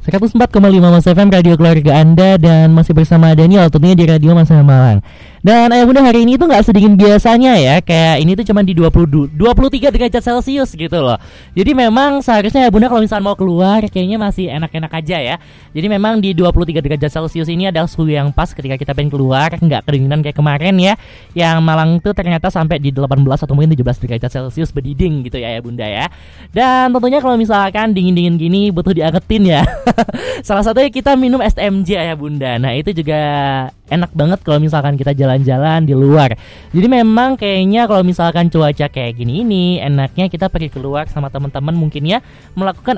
104,5 Mas FM Radio Keluarga Anda. Dan masih bersama Daniel tentunya di Radio Mas Malang. Dan ayah bunda hari ini tuh gak sedingin biasanya ya. Kayak ini tuh cuma di 23 derajat Celcius gitu loh. Jadi memang seharusnya ayah bunda kalau misalnya mau keluar kayaknya masih enak-enak aja ya. Jadi memang di 23 derajat Celcius ini adalah suhu yang pas ketika kita pengen keluar, gak kedinginan kayak kemarin ya. Yang Malang tuh ternyata sampai di 18 atau mungkin 17 derajat Celcius berdiding gitu ya ayah bunda ya. Dan tentunya kalau misalkan dingin-dingin gini butuh diangetin ya. Salah satunya kita minum STMJ ayah bunda. Nah itu juga enak banget kalau misalkan kita jalan-jalan di luar. Jadi memang kayaknya kalau misalkan cuaca kayak gini ini enaknya kita pergi keluar sama teman-teman mungkin ya, melakukan